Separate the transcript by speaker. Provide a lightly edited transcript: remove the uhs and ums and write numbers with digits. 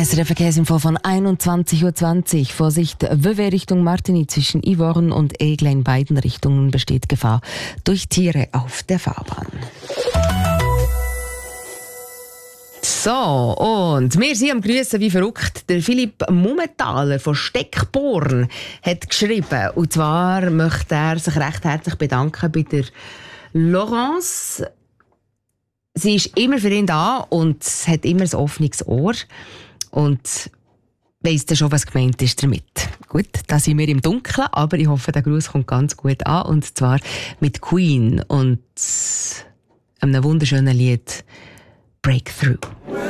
Speaker 1: SRF Verkehrsinfo von 21:20 Uhr. Vorsicht, Vevey Richtung Martigny zwischen Yvorne und Aigle in beiden Richtungen besteht Gefahr durch Tiere auf der Fahrbahn. So, und wir sind am Grüssen wie verrückt. Der Philipp Mummenthaler von Steckborn hat geschrieben. Und zwar möchte er sich recht herzlich bedanken bei der Laurence. Sie ist immer für ihn da und hat immer ein offenes Ohr. Und weiss dann schon, was gemeint ist damit. Gut, da sind wir im Dunkeln, aber ich hoffe, der Gruß kommt ganz gut an. Und zwar mit Queen und einem wunderschönen Lied Breakthrough.